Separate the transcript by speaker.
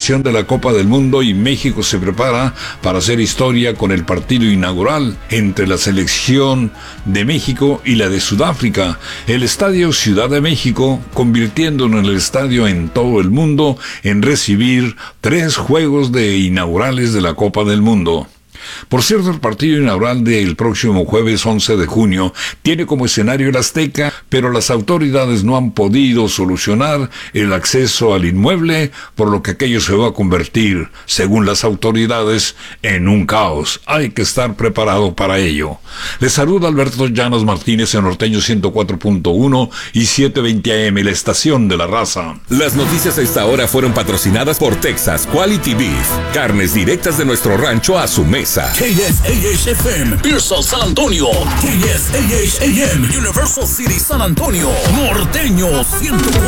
Speaker 1: edición de la Copa del Mundo y México se prepara para hacer historia con el partido inaugural entre la selección de México y la de Sudáfrica. El Estadio Ciudad de México, convirtiéndolo en el estadio en todo el mundo en recibir 3 juegos de inaugurales de la Copa del Mundo. Por cierto, el partido inaugural del próximo jueves 11 de junio tiene como escenario el Azteca, pero las autoridades no han podido solucionar el acceso al inmueble, por lo que aquello se va a convertir, según las autoridades, en un caos. Hay que estar preparado para ello. Les saluda Alberto Llanos Martínez en Norteño 104.1 y 720 AM, la estación de la raza.
Speaker 2: Las noticias a esta hora fueron patrocinadas por Texas Quality Beef, carnes directas de nuestro rancho a su mesa.
Speaker 3: KSAH-FM, Pearsall, San Antonio. KSAH-AM, Universal City, San Antonio. Norteño 104.1.